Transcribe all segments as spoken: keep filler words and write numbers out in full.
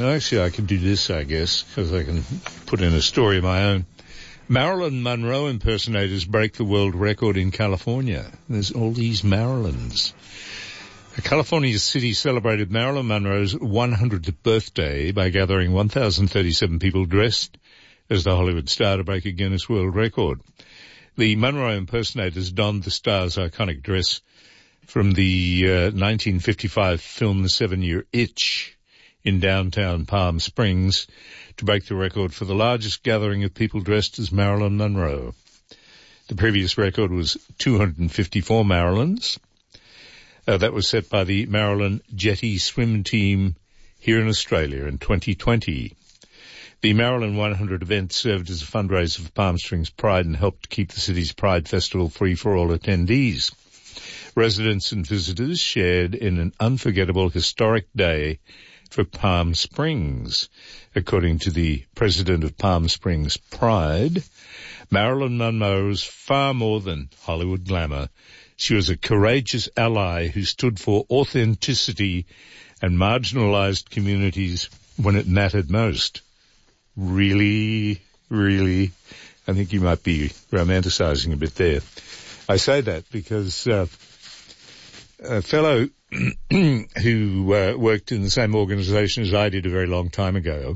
Actually, I can do this, I guess, because I can put in a story of my own. Marilyn Monroe impersonators break the world record in California. There's all these Marilyns. A California city celebrated Marilyn Monroe's one hundredth birthday by gathering one thousand thirty-seven people dressed as the Hollywood star to break a Guinness World Record. The Monroe impersonators donned the star's iconic dress from the uh, nineteen fifty-five film The Seven-Year Itch in downtown Palm Springs to break the record for the largest gathering of people dressed as Marilyn Monroe. The previous record was two hundred fifty-four Marilyns. Uh, that was set by the Marilyn Jetty Swim Team here in Australia in twenty twenty. The Marilyn one hundred event served as a fundraiser for Palm Springs Pride and helped keep the city's Pride Festival free for all attendees. Residents and visitors shared in an unforgettable historic day for Palm Springs. According to the president of Palm Springs Pride, Marilyn Monroe was far more than Hollywood glamour. She was a courageous ally who stood for authenticity and marginalized communities when it mattered most. Really, really, I think you might be romanticizing a bit there. I say that because uh, a fellow who uh, worked in the same organization as I did a very long time ago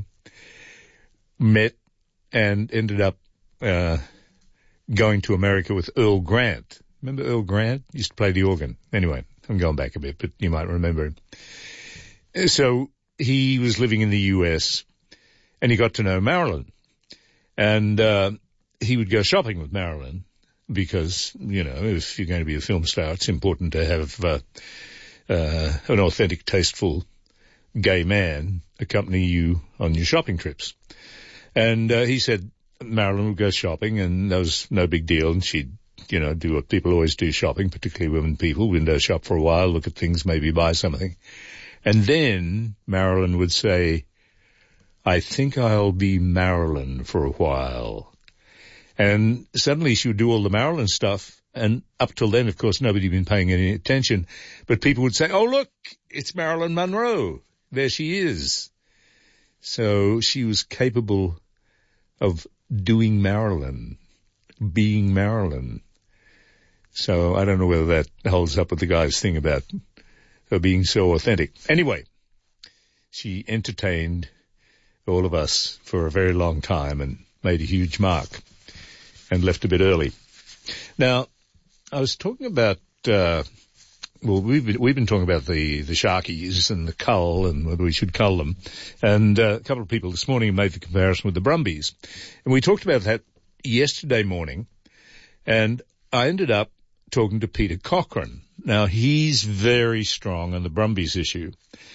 met and ended up uh, going to America with Earl Grant. Remember Earl Grant? He used to play the organ. Anyway, I'm going back a bit, but you might remember him. So he was living in the U S, and he got to know Marilyn. And uh, he would go shopping with Marilyn because, you know, if you're going to be a film star, it's important to have uh, uh, an authentic, tasteful gay man accompany you on your shopping trips. And uh, he said Marilyn would go shopping, and that was no big deal, and she'd, you know, do what people always do shopping, particularly women people, window shop for a while, look at things, maybe buy something. And then Marilyn would say, I think I'll be Marilyn for a while. And suddenly she would do all the Marilyn stuff, and up till then, of course, nobody had been paying any attention. But people would say, oh, look, it's Marilyn Monroe. There she is. So she was capable of doing Marilyn, being Marilyn. So I don't know whether that holds up with the guy's thing about her being so authentic. Anyway, she entertained all of us for a very long time and made a huge mark and left a bit early. Now, I was talking about, uh, well, we've been, we've been talking about the, the Sharkies and the cull and whether we should cull them. And uh, a couple of people this morning made the comparison with the Brumbies. And we talked about that yesterday morning, and I ended up talking to Peter Cochrane. Now, he's very strong on the Brumbies issue.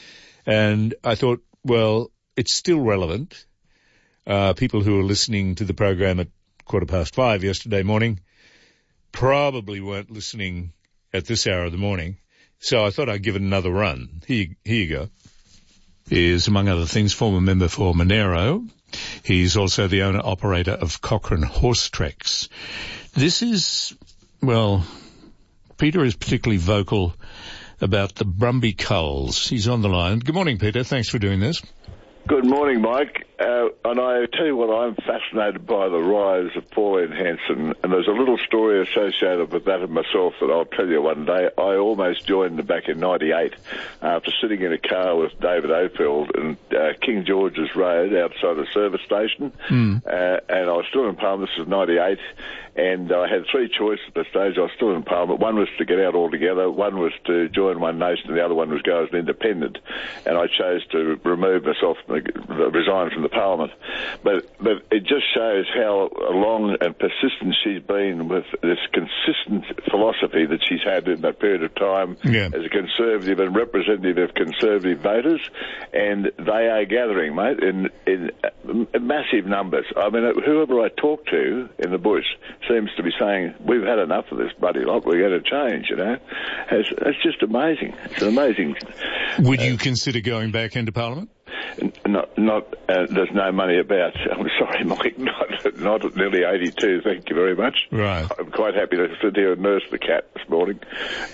And I thought, well, it's still relevant. Uh, people who were listening to the program at quarter past five yesterday morning probably weren't listening at this hour of the morning. So I thought I'd give it another run. Here, here you go. He is, among other things, former member for Monero. He's also the owner-operator of Cochrane Horse Treks. This is, well, Peter is particularly vocal about the Brumby culls. He's on the line. Good morning, Peter. Thanks for doing this. Good morning, Mike. Uh, and I tell you what, I'm fascinated by the rise of Pauline Hanson, and there's a little story associated with that of myself that I'll tell you one day. I almost joined back in ninety-eight after sitting in a car with David Ofield in uh, King George's Road outside the service station, mm. uh, and I was still in Parliament. This was ninety-eight, and I had three choices at the stage. I was still in Parliament. One was to get out altogether, one was to join One Nation, and the other one was go as an independent, and I chose to remove myself, resign from the Parliament. But but it just shows how long and persistent she's been with this consistent philosophy that she's had in that period of time yeah. as a conservative and representative of conservative voters, and they are gathering, mate, in, in massive numbers. I mean, whoever I talk to in the bush seems to be saying, we've had enough of this bloody lot, we're going to change, you know. It's, it's just amazing. It's an amazing... Would uh, you consider going back into Parliament? Not, not. Uh, there's no money about. I'm sorry, Mike. Not, not at nearly eighty-two. Thank you very much. Right. I'm quite happy to sit here and nurse the cat this morning. Yeah.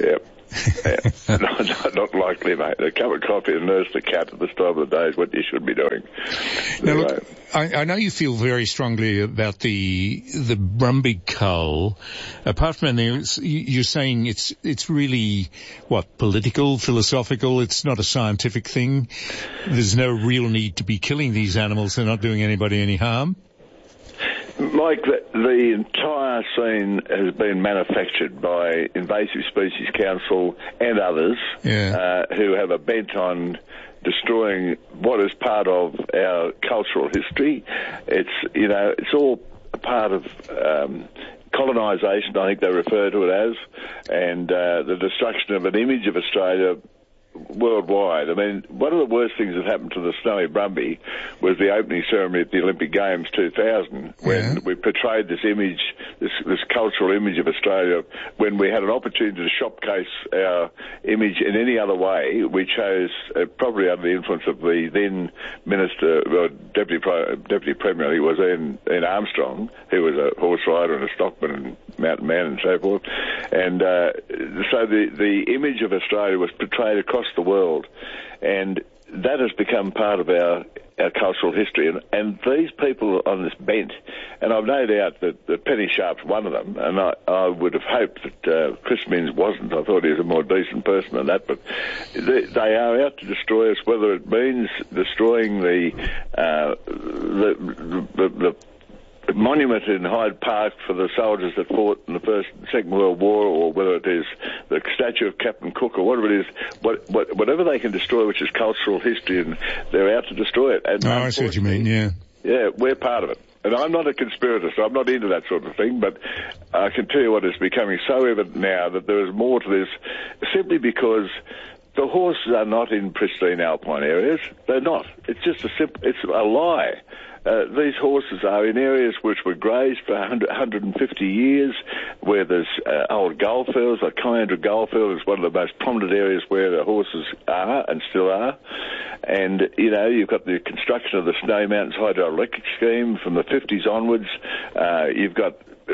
Yeah. not, not, not likely, mate. A cup of coffee and nurse the cat at this time of the day is what you should be doing. Now, look, I, I know you feel very strongly about the the Brumby cull. Apart from anything, you're saying it's it's really, what, political, philosophical? It's not a scientific thing? There's no real need to be killing these animals. They're not doing anybody any harm? Mike, the, the entire scene has been manufactured by Invasive Species Council and others yeah. uh, who have a bent on destroying what is part of our cultural history. It's, you know, it's all a part of um, colonisation, I think they refer to it as, and uh, the destruction of an image of Australia worldwide. I mean, one of the worst things that happened to the snowy Brumby was the opening ceremony at the Olympic Games two thousand, when yeah. we portrayed this image, this, this cultural image of Australia. When we had an opportunity to showcase our image in any other way, we chose, uh, probably under the influence of the then Minister, well, Deputy, Pro, Deputy Premier, he was Ian, Ian Armstrong, who was a horse rider and a stockman and mountain man and so forth. And uh, so the, the image of Australia was portrayed across the world, and that has become part of our, our cultural history. And, and these people on this bent, and I've no doubt that, that Penny Sharp's one of them, and I, I would have hoped that uh, Chris Minns wasn't. I thought he was a more decent person than that, but they, they are out to destroy us, whether it means destroying the uh, the, the, the the monument in Hyde Park for the soldiers that fought in the First and Second World War, or whether it is the statue of Captain Cook, or whatever it is, what, what, whatever they can destroy, which is cultural history, and they're out to destroy it. And oh, I see what you mean, yeah. Yeah, we're part of it. And I'm not a conspirator, so I'm not into that sort of thing, but I can tell you what is becoming so evident now, that there is more to this, simply because the horses are not in pristine alpine areas. They're not. It's just a simple, it's a lie. Uh, these horses are in areas which were grazed for one hundred, one hundred fifty years, where there's uh, old goldfields. Like Kiandra Goldfield is one of the most prominent areas where the horses are and still are. And, you know, you've got the construction of the Snowy Mountains hydroelectric scheme from the fifties onwards. Uh, you've got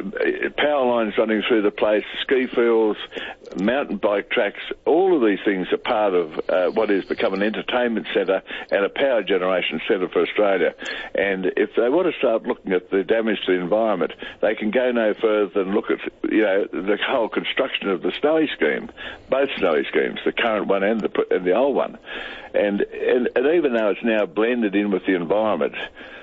power lines running through the place, ski fields, mountain bike tracks. All of these things are part of uh, what has become an entertainment centre and a power generation centre for Australia. And if they want to start looking at the damage to the environment, they can go no further than look at, you know, the whole construction of the Snowy scheme, both Snowy schemes, the current one and the, and the old one. And, and, and even though it's now blended in with the environment,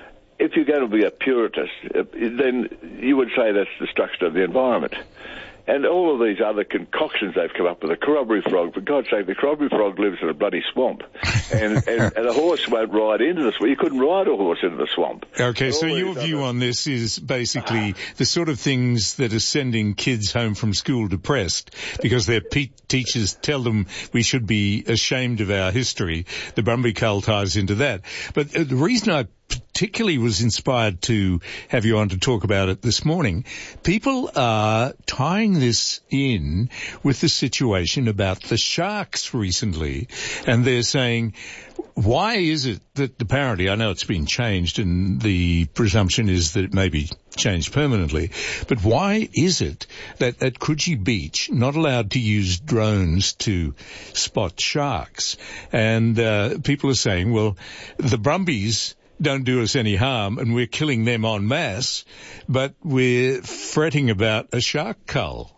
if you're going to be a puritist, then you would say that's destruction of the environment. And all of these other concoctions they've come up with, the corroboree frog, for God's sake, the corroboree frog lives in a bloody swamp. And, and, and a horse won't ride into the swamp. You couldn't ride a horse into the swamp. Okay, so your view other... on this is basically the sort of things that are sending kids home from school depressed because their pe- teachers tell them we should be ashamed of our history. The Brumby cull ties into that. But uh, the reason I particularly was inspired to have you on to talk about it this morning, people are tying this in with the situation about the sharks recently, and they're saying, why is it that apparently, I know it's been changed and the presumption is that it may be changed permanently, but why is it that at Coogee Beach not allowed to use drones to spot sharks? And uh, people are saying, well, the Brumbies don't do us any harm and we're killing them en masse, but we're fretting about a shark cull.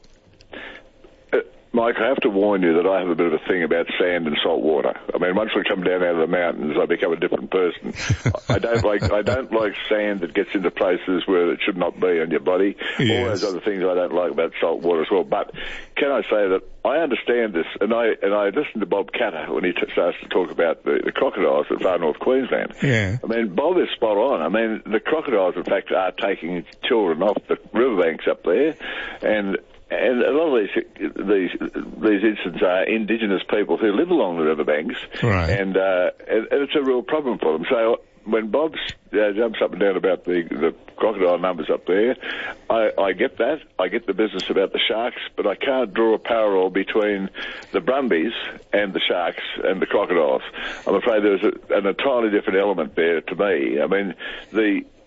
Uh, Mike, I have to warn you that I have a bit of a thing about sand and salt water. I mean, once we come down out of the mountains, I become a different person. I don't like I don't like sand that gets into places where it should not be on your body. Yes. All those other things I don't like about salt water as well. But can I say that I understand this, and I and I listened to Bob Catter when he t- starts to talk about the, the crocodiles at far north Queensland. Yeah. I mean, Bob is spot on. I mean, the crocodiles, in fact, are taking children off the riverbanks up there, and and a lot of these these these incidents are Indigenous people who live along the riverbanks, right. and, uh, and and it's a real problem for them. So when Bob uh, jumps up and down about the, the crocodile numbers up there, I, I get that. I get the business about the sharks, but I can't draw a parallel between the Brumbies and the sharks and the crocodiles. I'm afraid there's a, an entirely different element there to me. I mean, the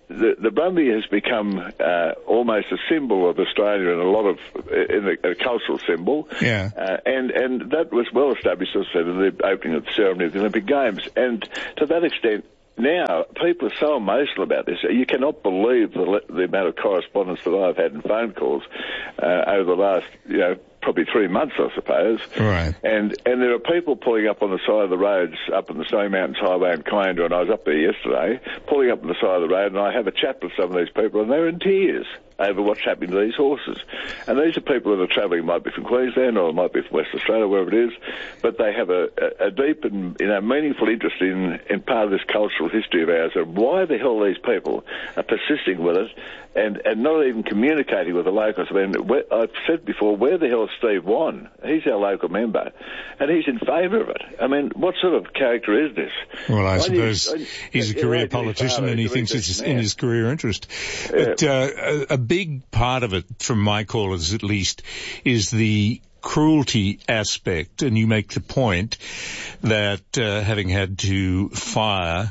the, the Brumby has become uh, almost a symbol of Australia in a lot of, in a, a cultural symbol. Yeah. Uh, and, and that was well established, as I said, in the opening of the ceremony of the Olympic Games. And to that extent, now, people are so emotional about this. You cannot believe the, the amount of correspondence that I've had and phone calls uh, over the last, you know, probably three months, I suppose. Right. And and there are people pulling up on the side of the roads up in the Snowy Mountains Highway in Kinder, and I was up there yesterday, pulling up on the side of the road, and I have a chat with some of these people, and they're in tears over what's happening to these horses. And these are people that are travelling, might be from Queensland or it might be from West Australia, wherever it is, but they have a, a, a deep and, you know, meaningful interest in, in part of this cultural history of ours, and why the hell these people are persisting with it and, and not even communicating with the locals. I mean, where, I've said before, where the hell is Steve Wan? He's our local member, and he's in favour of it. I mean, what sort of character is this? Well, I Why suppose you, he's a career politician and he thinks it's in his career interest. Yeah. But uh, a, a big part of it, from my callers at least, is the cruelty aspect. And you make the point that uh, having had to fire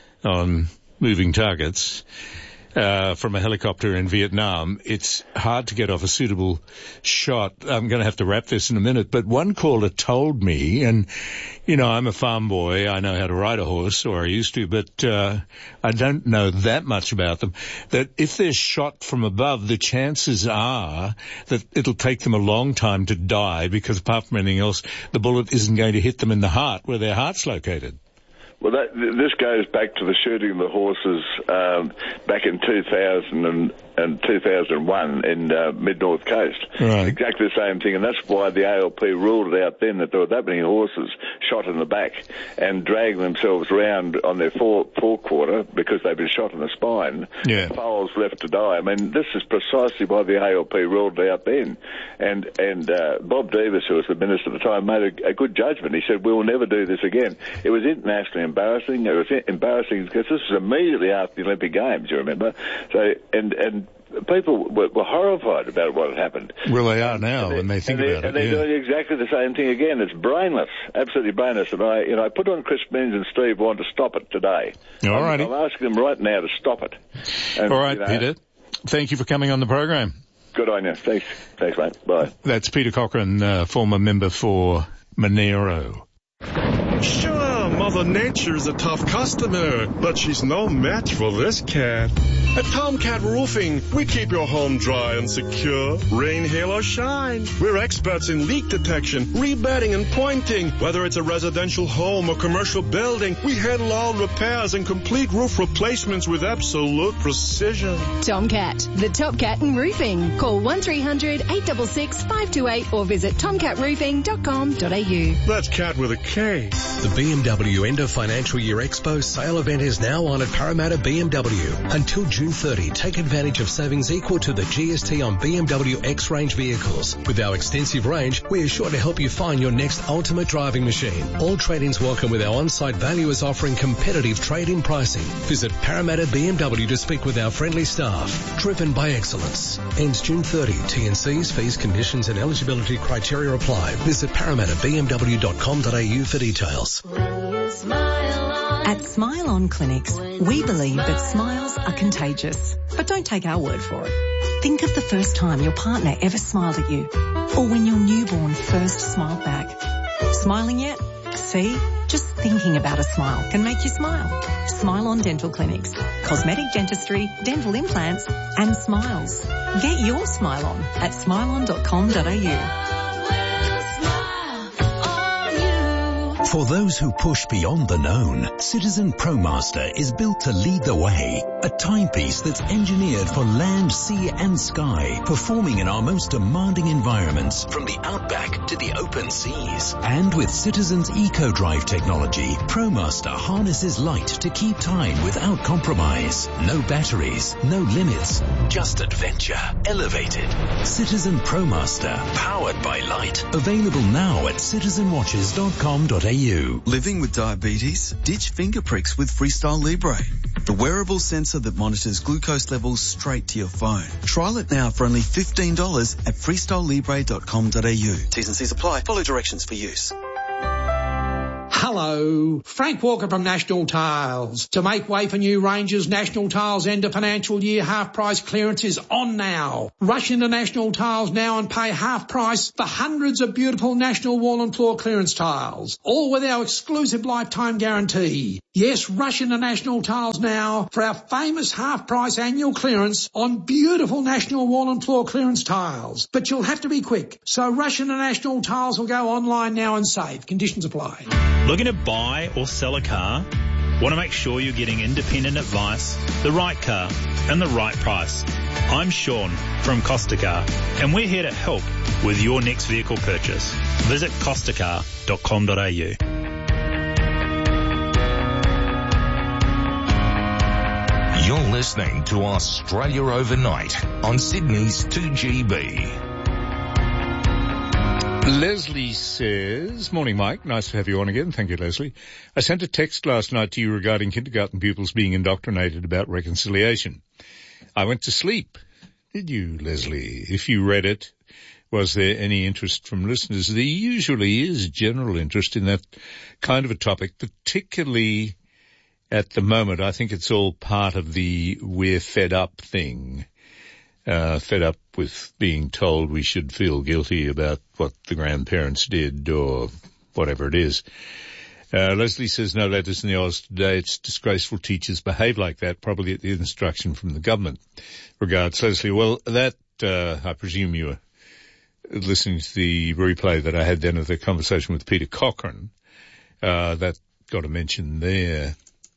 on moving targets Uh, from a helicopter in Vietnam, it's hard to get off a suitable shot. I'm going to have to wrap this in a minute, but one caller told me, and, you know, I'm a farm boy, I know how to ride a horse, or I used to, but uh, I don't know that much about them, that if they're shot from above, the chances are that it'll take them a long time to die, because apart from anything else, the bullet isn't going to hit them in the heart, where their heart's located. Well, that, this goes back to the shooting of the horses um, back in two thousand and, and two thousand one in uh, mid-North Coast. Right. Exactly the same thing, and that's why the A L P ruled it out then, that there were that many horses shot in the back and dragging themselves around on their fore, forequarter because they've been shot in the spine. Yeah. Foals left to die. I mean, this is precisely why the A L P ruled it out then. And and uh, Bob Davis, who was the minister at the time, made a, a good judgment. He said, we'll never do this again. It was internationally embarrassing. It was embarrassing because this was immediately after the Olympic Games, you remember? So, and, and people were, were horrified about what had happened. Well, they are now when they think about it. And they're yeah. doing exactly the same thing again. It's brainless, absolutely brainless. And I, you know, I put on Chris Means and Steve want to stop it today. All righty. I'm, I'm asking them right now to stop it. And, All right, you know, Peter. Thank you for coming on the program. Good on you. Thanks. Thanks, mate. Bye. That's Peter Cochrane, uh, former member for Monero. Sure, Mother Nature's a tough customer, but she's no match for this cat. At Tomcat Roofing, we keep your home dry and secure, rain, hail, or shine. We're experts in leak detection, rebedding, and pointing. Whether it's a residential home or commercial building, we handle all repairs and complete roof replacements with absolute precision. Tomcat, the top cat in roofing. Call one three hundred, eight six six, five two eight or visit tomcat roofing dot com dot a u. That's cat with a K. The B M W End of Financial Year Expo sale event is now on at Parramatta B M W. Until June thirtieth, take advantage of savings equal to the G S T on B M W X-Range vehicles. With our extensive range, we are sure to help you find your next ultimate driving machine. All trade-ins welcome with our on-site valuers offering competitive trade-in pricing. Visit Parramatta B M W to speak with our friendly staff. Driven by excellence. Ends June thirtieth. T and Cs, fees, conditions and eligibility criteria apply. Visit parramatta b m w dot com dot a u for details. At Smile On Clinics, we believe that smiles are contagious. But don't take our word for it. Think of the first time your partner ever smiled at you, or when your newborn first smiled back. Smiling yet? See? Just thinking about a smile can make you smile. Smile On Dental Clinics. Cosmetic dentistry, dental implants, and smiles. Get your smile on at smile on dot com dot a u. For those who push beyond the known, Citizen ProMaster is built to lead the way. A timepiece that's engineered for land, sea and sky, performing in our most demanding environments, from the outback to the open seas. And with Citizen's EcoDrive technology, ProMaster harnesses light to keep time without compromise. No batteries, no limits, just adventure elevated. Citizen ProMaster, powered by light. Available now at citizen watches dot com dot a u. Living with diabetes? Ditch finger pricks with Freestyle Libre, the wearable sensor that monitors glucose levels straight to your phone. Trial it now for only fifteen dollars at freestyle libre dot com dot a u. T's and C's apply. Follow directions for use. How Hello, Frank Walker from National Tiles. To make way for new ranges, National Tiles end of financial year half price clearance is on now. Rush into National Tiles now and pay half price for hundreds of beautiful National wall and floor clearance tiles, all with our exclusive lifetime guarantee. Yes, rush into National Tiles now for our famous half price annual clearance on beautiful National wall and floor clearance tiles. But you'll have to be quick, so rush into National Tiles or go online now and save. Conditions apply. Looking to buy or sell a car? Want to make sure you're getting independent advice, the right car, and the right price? I'm Sean from Costa Car, and we're here to help with your next vehicle purchase. Visit costa car dot com dot a u. You're listening to Australia Overnight on Sydney's two G B. Leslie says, morning Mike, nice to have you on again. Thank you, Leslie. I sent a text last night to you regarding kindergarten pupils being indoctrinated about reconciliation. I went to sleep. Did you, Leslie? If you read it, was there any interest from listeners? There usually is general interest in that kind of a topic, particularly at the moment. I think it's all part of the we're fed up thing. Uh, fed up with being told we should feel guilty about what the grandparents did or whatever it is. Uh, Leslie says, no letters in the Oz today. It's disgraceful teachers behave like that, probably at the instruction from the government. Regards, Leslie. Well, that, uh, I presume you were listening to the replay that I had then of the conversation with Peter Cochrane. Uh, that got a mention there.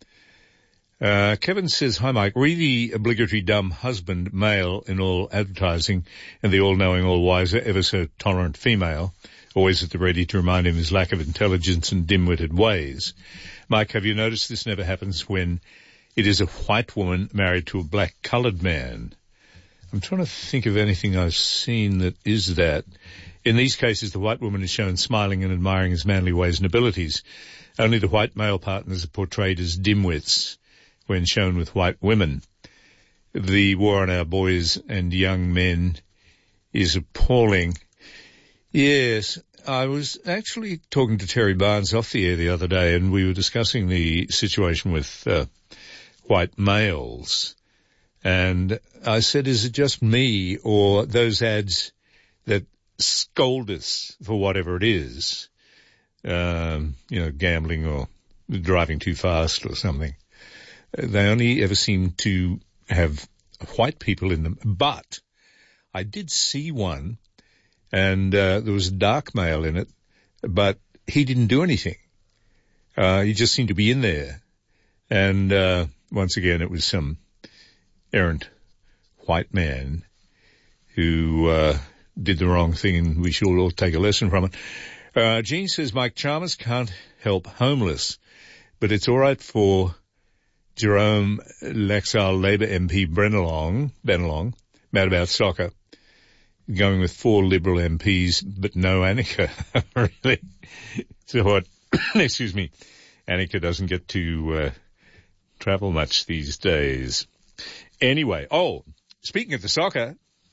Uh, Kevin says, hi Mike, re the obligatory dumb husband male in all advertising and the all-knowing, all-wiser, ever so tolerant female, always at the ready to remind him of his lack of intelligence and dim-witted ways. Mike, have you noticed this never happens when it is a white woman married to a black coloured man? I'm trying to think of anything I've seen that is that. In these cases, the white woman is shown smiling and admiring his manly ways and abilities. Only the white male partners are portrayed as dimwits when shown with white women. The war on our boys and young men is appalling. Yes, I was actually talking to Terry Barnes off the air the other day, and we were discussing the situation with uh, white males. And I said, is it just me or those ads that scold us for whatever it is, um, you know, gambling or driving too fast or something? They only ever seem to have white people in them. But I did see one, and uh, there was a dark male in it, but he didn't do anything. Uh, he just seemed to be in there. And uh, once again, it was some errant white man who uh, did the wrong thing, and we should all take a lesson from it. Uh, Jean says, Mike, Chalmers can't help homeless, but it's all right for Jerome Laxale Labor M P Brenelong, Benelong, mad about soccer, going with four Liberal M Ps, but no Annika. Really? So what? Excuse me. Annika doesn't get to uh, travel much these days. Anyway, oh, speaking of the soccer.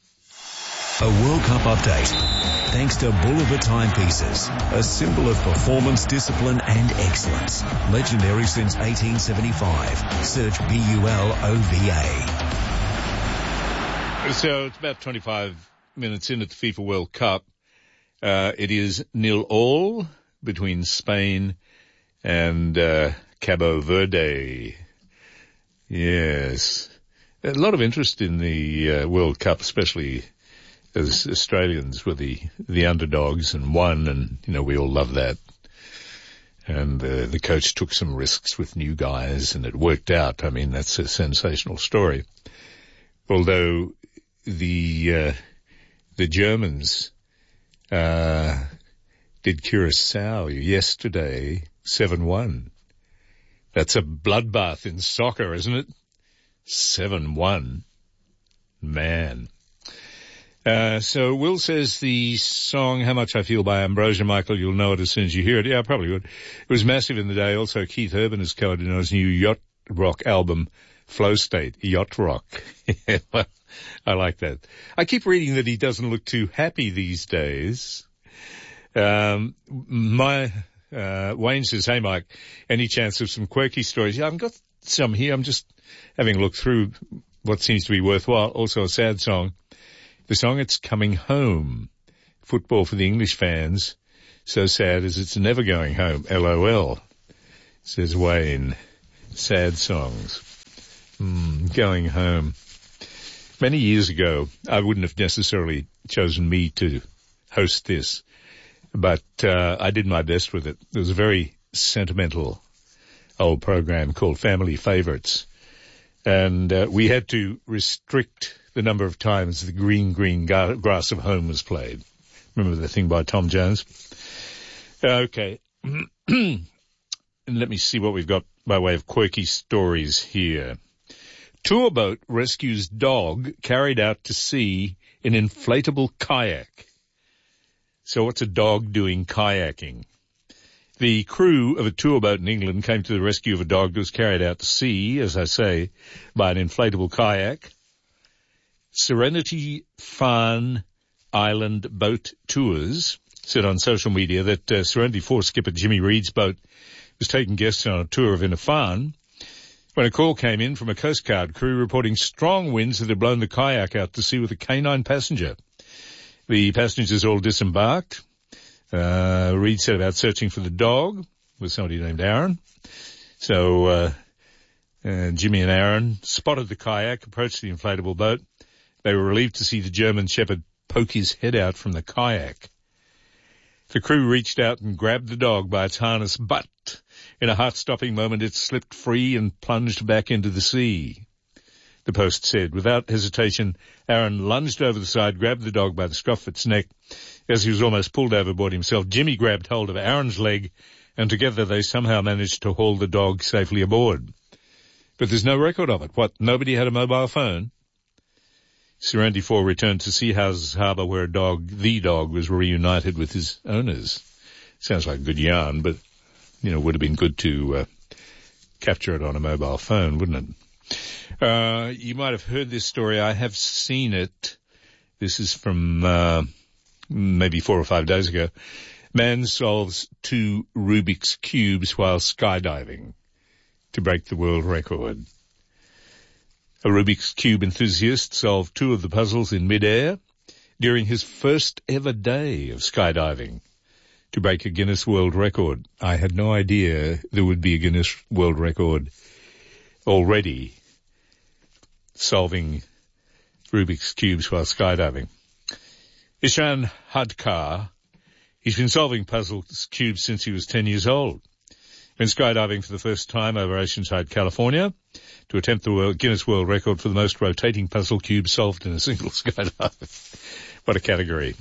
A World Cup update. Thanks to Boulevard Timepieces, a symbol of performance, discipline and excellence. Legendary since eighteen seventy-five. Search B U L O V A. So it's about twenty-five minutes in at the FIFA World Cup. Uh, it is nil all between Spain and uh, Cabo Verde. Yes. A lot of interest in the uh, World Cup, especially as Australians were the, the underdogs and won, and, you know, we all love that. And uh, the coach took some risks with new guys, and it worked out. I mean, that's a sensational story. Although the uh, the Germans uh, did Curacao yesterday, seven one. That's a bloodbath in soccer, isn't it? seven one. Man. Uh, so Will says the song How Much I Feel by Ambrosia, Michael, you'll know it as soon as you hear it. Yeah, I probably would. It was massive in the day. Also, Keith Urban has covered it on his new yacht rock album, Flow State, Yacht Rock. Well, I like that. I keep reading that he doesn't look too happy these days. Um, my Uh, Wayne says, hey, Mike, any chance of some quirky stories? Yeah, I've got some here. I'm just having a look through what seems to be worthwhile. Also a sad song. The song, It's Coming Home. Football for the English fans. So sad as it's never going home. L O L, says Wayne. Sad songs. Mm, going home. Many years ago, I wouldn't have necessarily chosen me to host this, but uh, I did my best with it. It was a very sentimental old program called Family Favourites, and uh, we had to restrict the number of times the Green, Green Grass of Home was played. Remember the thing by Tom Jones? Okay. And let me see what we've got by way of quirky stories here. Tour boat rescues dog carried out to sea in inflatable kayak. So what's a dog doing kayaking? The crew of a tour boat in England came to the rescue of a dog that was carried out to sea, as I say, by an inflatable kayak. Serenity Farne Island Boat Tours said on social media that uh, Serenity four skipper Jimmy Reed's boat was taking guests on a tour of Innerfarne when a call came in from a Coast Guard crew reporting strong winds that had blown the kayak out to sea with a canine passenger. The passengers all disembarked. Uh, Reed set about searching for the dog with somebody named Aaron. So uh, uh, Jimmy and Aaron spotted the kayak, approached the inflatable boat. They were relieved to see the German Shepherd poke his head out from the kayak. The crew reached out and grabbed the dog by its harness, but in a heart-stopping moment it slipped free and plunged back into the sea. The Post said, without hesitation, Aaron lunged over the side, grabbed the dog by the scruff of its neck. As he was almost pulled overboard himself, Jimmy grabbed hold of Aaron's leg, and together they somehow managed to haul the dog safely aboard. But there's no record of it. What, nobody had a mobile phone? Serenity four returned to Seahouses Harbour where a dog, the dog, was reunited with his owners. Sounds like a good yarn, but, you know, would have been good to uh, capture it on a mobile phone, wouldn't it? Uh, you might have heard this story. I have seen it. This is from uh, maybe four or five days ago. Man solves two Rubik's Cubes while skydiving to break the world record. A Rubik's Cube enthusiast solved two of the puzzles in midair during his first ever day of skydiving to break a Guinness World Record. I had no idea there would be a Guinness World Record already solving Rubik's Cubes while skydiving. Ishan Hadkar, he's been solving puzzle cubes since he was ten years old. Been skydiving for the first time over Oceanside, California, to attempt the world, Guinness World Record for the most rotating puzzle cube solved in a single skydive. What a category.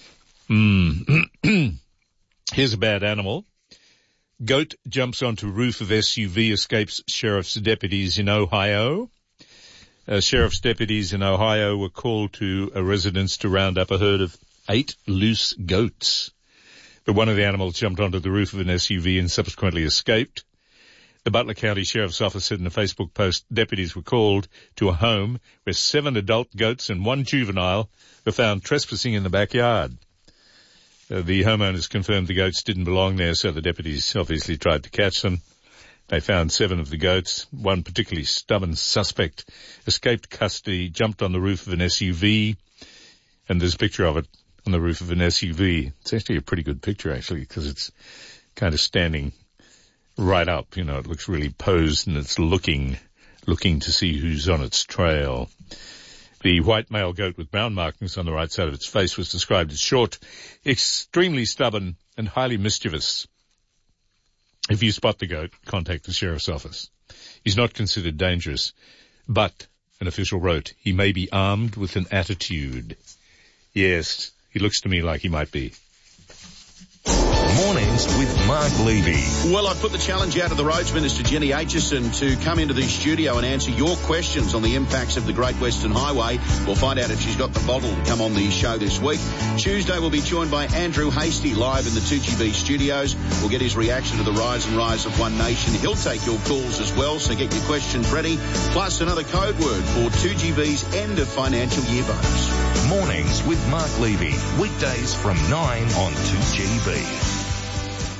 Mm. Here's a bad animal. Goat jumps onto roof of S U V, escapes sheriff's deputies in Ohio. Uh, sheriff's deputies in Ohio were called to a residence to round up a herd of eight loose goats. But one of the animals jumped onto the roof of an S U V and subsequently escaped. The Butler County Sheriff's Office said in a Facebook post, deputies were called to a home where seven adult goats and one juvenile were found trespassing in the backyard. Uh, the homeowners confirmed the goats didn't belong there, so the deputies obviously tried to catch them. They found seven of the goats. One particularly stubborn suspect escaped custody, jumped on the roof of an S U V, and there's a picture of it on the roof of an S U V. It's actually a pretty good picture, actually, because it's kind of standing right up. You know, it looks really posed, and it's looking, looking to see who's on its trail. The white male goat with brown markings on the right side of its face was described as short, extremely stubborn, and highly mischievous. If you spot the goat, contact the sheriff's office. He's not considered dangerous, but, an official wrote, he may be armed with an attitude. Yes, he looks to me like he might be. Mornings with Mark Levy. Well, I put the challenge out to the Roads Minister, Jenny Aitchison, to come into the studio and answer your questions on the impacts of the Great Western Highway. We'll find out if she's got the bottle to come on the show this week. Tuesday, we'll be joined by Andrew Hasty live in the two G B studios. We'll get his reaction to the rise and rise of One Nation. He'll take your calls as well, so get your questions ready. Plus another code word for two G B's end of financial year bonus. Mornings with Mark Levy. Weekdays from nine on two G B.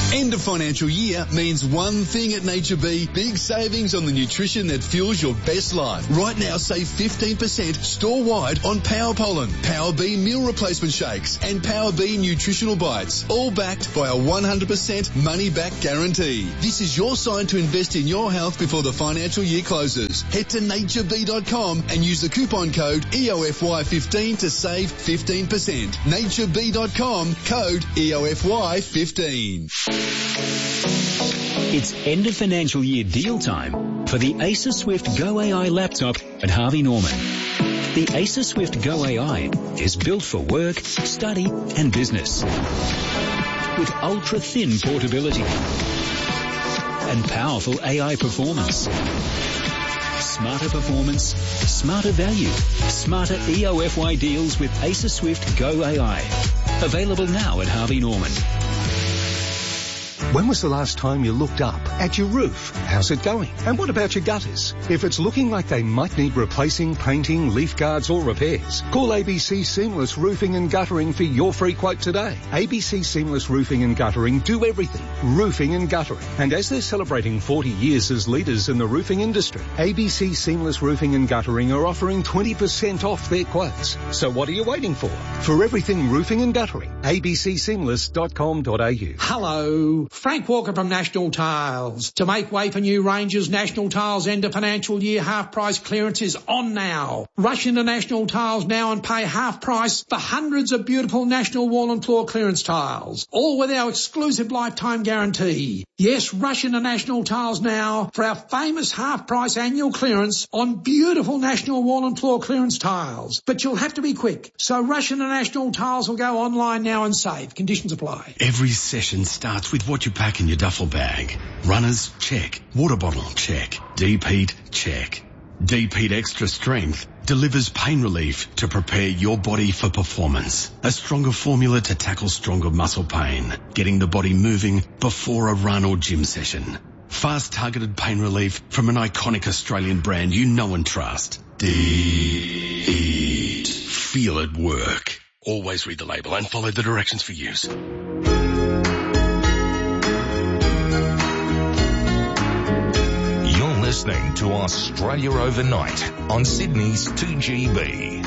End of financial year means one thing at Nature B, big savings on the nutrition that fuels your best life. Right now, save fifteen percent store-wide on Power Pollen, Power B meal replacement shakes, and Power B nutritional bites, all backed by a one hundred percent money-back guarantee. This is your sign to invest in your health before the financial year closes. Head to nature b dot com and use the coupon code E O F Y fifteen to save fifteen percent. nature b dot com, code E O F Y fifteen. It's end of financial year deal time for the Acer Swift Go A I laptop at Harvey Norman. The Acer Swift Go A I is built for work, study and business with ultra-thin portability and powerful A I performance. Smarter performance, smarter value, smarter E O F Y deals with Acer Swift Go A I. Available now at Harvey Norman. When was the last time you looked up at your roof? How's it going? And what about your gutters? If it's looking like they might need replacing, painting, leaf guards or repairs, call A B C Seamless Roofing and Guttering for your free quote today. A B C Seamless Roofing and Guttering do everything. Roofing and guttering. And as they're celebrating forty years as leaders in the roofing industry, A B C Seamless Roofing and Guttering are offering twenty percent off their quotes. So what are you waiting for? For everything roofing and guttering, a b c seamless dot com dot a u. Hello. Frank Walker from National Tiles. To make way for new ranges, National Tiles end of financial year half price clearance is on now. Rush into National Tiles now and pay half price for hundreds of beautiful National Wall and Floor clearance tiles, all with our exclusive lifetime guarantee. Yes, rush into National Tiles now for our famous half price annual clearance on beautiful National Wall and Floor clearance tiles. But you'll have to be quick, so rush into National Tiles or go online now and save. Conditions apply. Every session starts with what you pack in your duffel bag. Runners, check. Water bottle, check. Deep heat, check. Deep Heat Extra Strength delivers pain relief to prepare your body for performance. A stronger formula to tackle stronger muscle pain, getting the body moving before a run or gym session. Fast targeted pain relief from an iconic Australian brand you know and trust. Deep Heat. Feel it work. Always read the label and follow the directions for use. Listening to Australia Overnight on Sydney's two G B.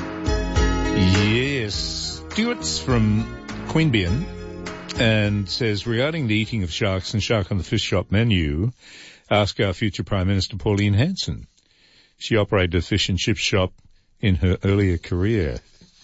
Yes. Stuart's from Queanbeyan and says, regarding the eating of sharks and shark on the fish shop menu, ask our future Prime Minister Pauline Hanson. She operated a fish and chip shop in her earlier career.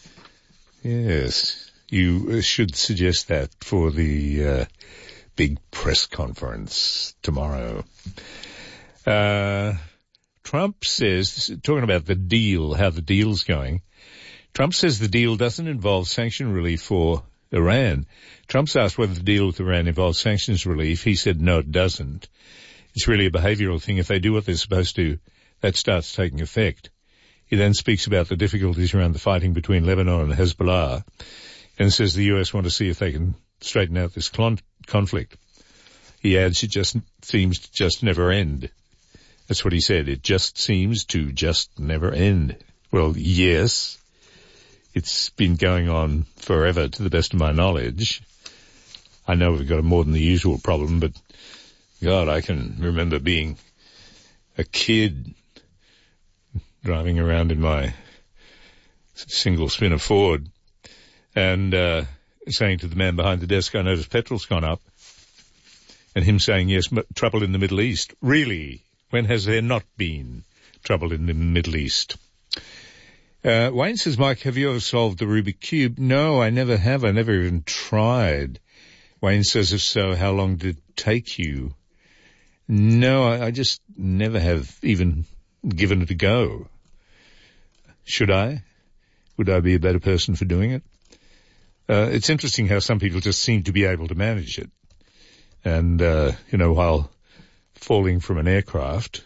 Yes. You should suggest that for the uh, big press conference tomorrow. Uh, Trump says, talking about the deal, how the deal's going, Trump says the deal doesn't involve sanction relief for Iran. Trump's asked whether the deal with Iran involves sanctions relief. He said, no, it doesn't. It's really a behavioral thing. If they do what they're supposed to, that starts taking effect. He then speaks about the difficulties around the fighting between Lebanon and Hezbollah and says the U S want to see if they can straighten out this con- conflict. He adds, it just seems to just never end. That's what he said. It just seems to just never end. Well, yes, it's been going on forever to the best of my knowledge. I know we've got a more than the usual problem, but God, I can remember being a kid driving around in my single spinner Ford and uh, saying to the man behind the desk, I noticed petrol's gone up. And him saying, yes, trouble in the Middle East. Really? When has there not been trouble in the Middle East? Uh, Wayne says, Mike, have you ever solved the Rubik's Cube? No, I never have. I never even tried. Wayne says, if so, how long did it take you? No, I, I just never have even given it a go. Should I? Would I be a better person for doing it? Uh, it's interesting how some people just seem to be able to manage it. And, uh, you know, while falling from an aircraft.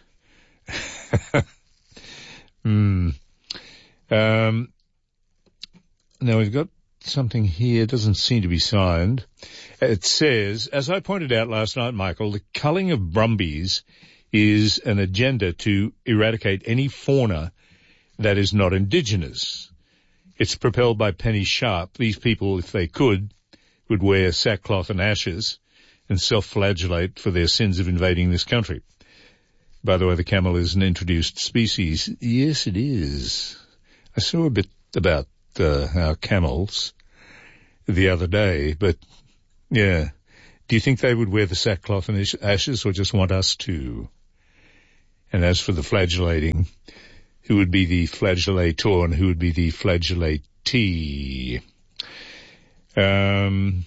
mm. um, now we've got something here. It doesn't seem to be signed. It says, as I pointed out last night, Michael, the culling of brumbies is an agenda to eradicate any fauna that is not indigenous. It's propelled by Penny Sharp. These people, if they could, would wear sackcloth and ashes and self-flagellate for their sins of invading this country. By the way, the camel is an introduced species. Yes, it is. I saw a bit about uh, our camels the other day, but yeah. Do you think they would wear the sackcloth and ashes or just want us to? And as for the flagellating, who would be the flagellator and who would be the flagellatee? Um,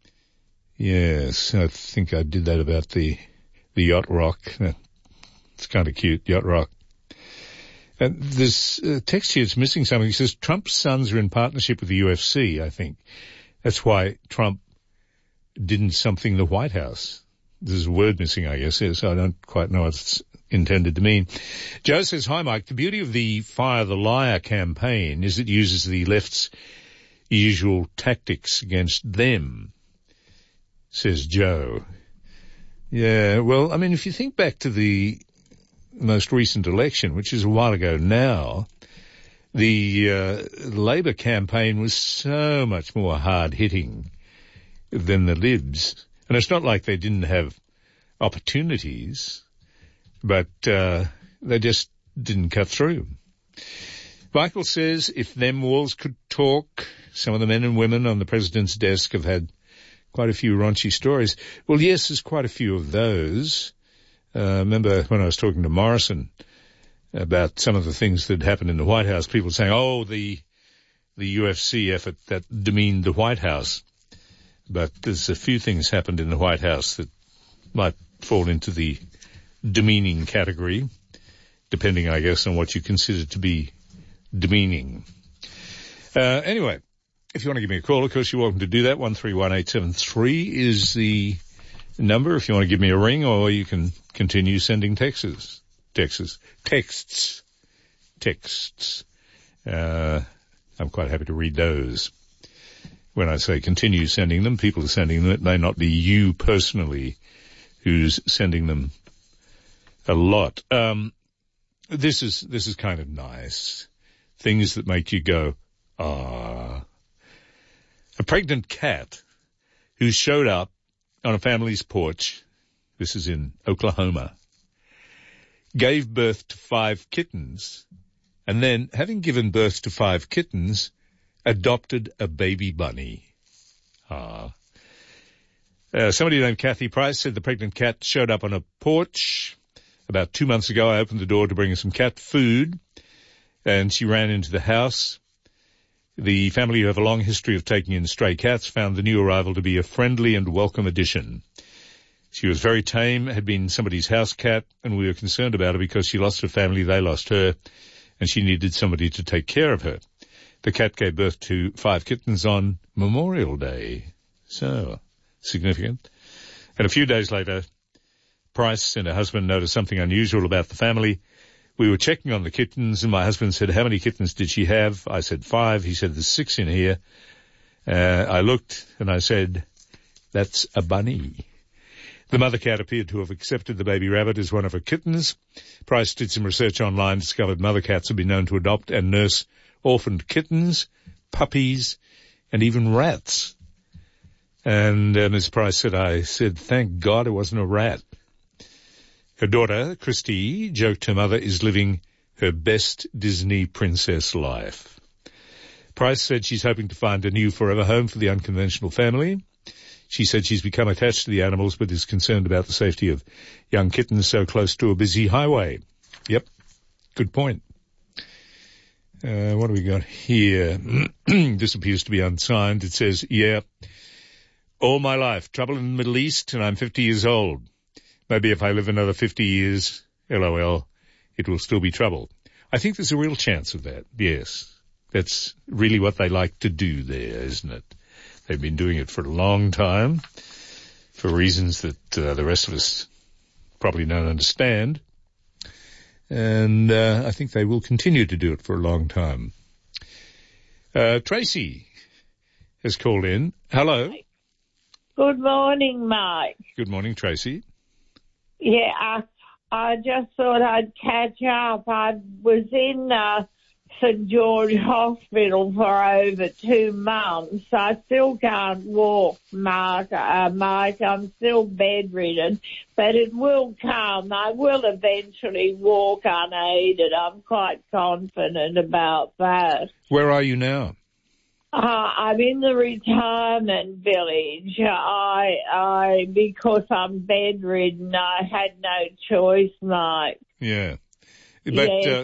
yes, I think I did that about the, the yacht rock. It's kind of cute, yacht rock. And this uh, text here is missing something. It says Trump's sons are in partnership with the U F C, I think. That's why Trump didn't something the White House. There's a word missing, I guess, so I don't quite know what it's intended to mean. Joe says, hi, Mike. The beauty of the Fire the Liar campaign is it uses the left's usual tactics against them, says Joe. Yeah, well, I mean, if you think back to the most recent election, which is a while ago now, the uh, Labor campaign was so much more hard-hitting than the Libs. And it's not like they didn't have opportunities, but uh, they just didn't cut through. Michael says, if them walls could talk, some of the men and women on the president's desk have had quite a few raunchy stories. Well, yes, there's quite a few of those. Uh, remember when I was talking to Morrison about some of the things that happened in the White House, people saying, oh, the the U F C effort that demeaned the White House. But there's a few things happened in the White House that might fall into the demeaning category, depending, I guess, on what you consider to be demeaning. Uh, anyway, if you want to give me a call, of course, you're welcome to do that. one three one eight seven three is the number if you want to give me a ring, or you can continue sending texts. Texts. Texts. Texts. Uh, I'm quite happy to read those. When I say continue sending them, people are sending them. It may not be you personally who's sending them a lot. Um, this is, this is kind of nice. Things that make you go, ah. A pregnant cat who showed up on a family's porch, this is in Oklahoma, gave birth to five kittens, and then, having given birth to five kittens, adopted a baby bunny. Ah. Uh, somebody named Kathy Price said the pregnant cat showed up on a porch. About two months ago, I opened the door to bring her some cat food, and she ran into the house. The family, who have a long history of taking in stray cats, found the new arrival to be a friendly and welcome addition. She was very tame, had been somebody's house cat, and we were concerned about her because she lost her family, they lost her, and she needed somebody to take care of her. The cat gave birth to five kittens on Memorial Day. So, significant. And a few days later, Price and her husband noticed something unusual about the family. We were checking on the kittens, and my husband said, how many kittens did she have? I said, five. He said, there's six in here. Uh, I looked, and I said, that's a bunny. The mother cat appeared to have accepted the baby rabbit as one of her kittens. Price did some research online, discovered mother cats have been known to adopt and nurse orphaned kittens, puppies, and even rats. And uh, Miz Price said, I said, thank God it wasn't a rat. Her daughter, Christy, joked her mother is living her best Disney princess life. Price said she's hoping to find a new forever home for the unconventional family. She said she's become attached to the animals but is concerned about the safety of young kittens so close to a busy highway. Yep, good point. Uh, what do we got here? This appears to be unsigned. It says, yeah, all my life, trouble in the Middle East, and I'm fifty years old. Maybe if I live another fifty years, LOL, it will still be trouble. I think there's a real chance of that, yes. That's really what they like to do there, isn't it? They've been doing it for a long time, for reasons that uh, the rest of us probably don't understand. And uh, I think they will continue to do it for a long time. Uh, Tracy has called in. Hello. Good morning, Mike. Good morning, Tracy. Yeah, I, I just thought I'd catch up. I was in uh, St George Hospital for over two months. I still can't walk, Mark. Uh, Mike, I'm still bedridden, but it will come. I will eventually walk unaided. I'm quite confident about that. Where are you now? Uh, I'm in the retirement village. I, I, because I'm bedridden, I had no choice, Mike. Yeah. But, yes. uh,